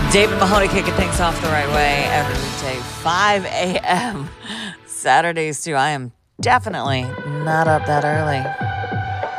David Mahoney kicking things off the right way every weekday, 5 a.m. Saturdays too. I am definitely not up that early.